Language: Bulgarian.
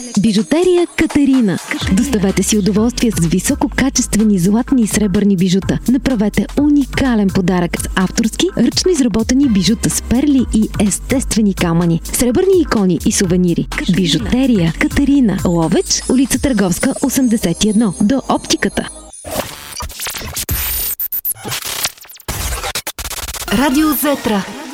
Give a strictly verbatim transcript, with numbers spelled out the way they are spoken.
Бижутерия Катерина. Доставете си удоволствие с висококачествени златни и сребърни бижута. Направете уникален подарък с авторски, ръчно изработени бижута с перли и естествени камъни, сребърни икони и сувенири. Бижутерия Катерина. Ловеч, улица Търговска, осемдесет и едно, до оптиката. Радио Зетра.